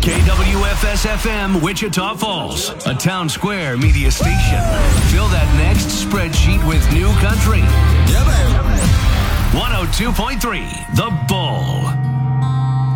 KWFS-FM, Wichita Falls, a Town Square media station. Fill that next spreadsheet with new country. Yeah, baby. 102.3, The Bull.